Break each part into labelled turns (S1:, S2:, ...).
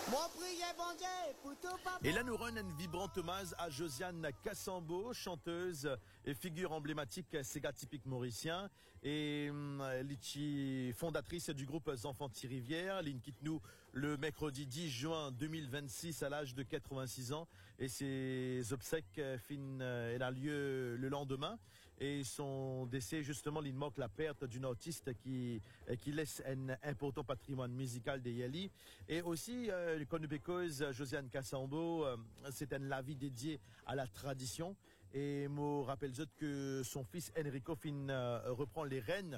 S1: Moi prier bon Dieu pour tout papa.
S2: Et là, nous rendons un vibrant hommage à Josiane Kassambo, chanteuse et figure emblématique Sega typique mauricien et Litchi, fondatrice du groupe Enfants Rivière. Lynn quitte nous le mercredi 10 juin 2026 à l'âge de 86 ans et ses obsèques elle a lieu le lendemain et son décès justement Lynn marque la perte d'une artiste qui laisse un important patrimoine musical des Yali et aussi connu because Josiane Kassambo c'est la vie dédiée à la tradition et me rappelle que son fils Enrico reprend les rênes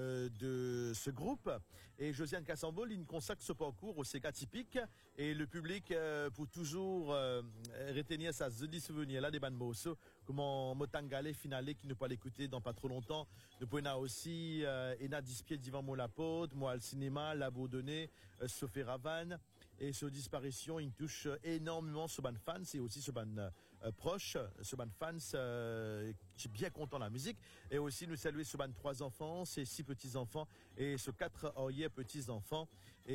S2: de ce groupe et Josiane Kassambo il consacre ce parcours au Sega typique et le public pour toujours retenir sa joli souvenir là des bandes mosso comment Motangale finale qui ne peut l'écouter dans pas trop longtemps nous pouvons aussi Ena Dispier Divan Molapode moi le cinéma La Bourdonnais Sophie Ravane et sur disparition il touche énormément ce band fans et aussi ce band proche ce band fans qui est bien content de la musique et aussi nous saluer ce band 3 enfants ces 6 petits enfants et ce 4 petits enfants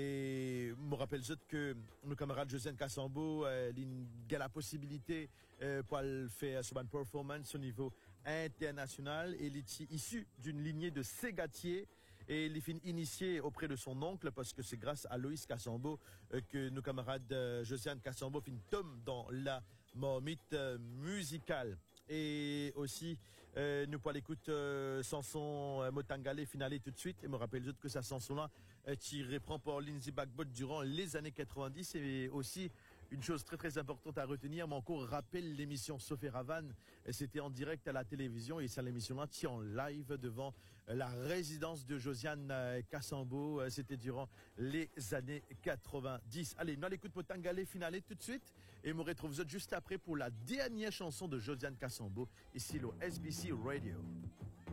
S2: et me rappelle que nos camarades Josiane Kassambo il a la possibilité pour faire ce band performance au niveau international et il est issu d'une lignée de ségatiers et il est initié auprès de son oncle parce que c'est grâce à Loïs Kassambo que nos camarades Josiane Kassambo tombent dans la marmite musicale. Et aussi, nous pour l'écoute chanson Motangale finale tout de suite. Et me rappelle que sa chanson-là, qui reprend par Lindsay Bagbot durant les années 90. Et aussi, une chose très très importante à retenir, mais encore rappelle l'émission Sophie Ravane. C'était en direct à la télévision et c'est l'émission-là qui en live devant la résidence de Josiane Kassambo. C'était durant les années 90. Allez, nous allons écouter Motangale finale tout de suite. Et me retrouve juste après pour la dernière chanson de Josiane Kassambo ici au SBC Radio.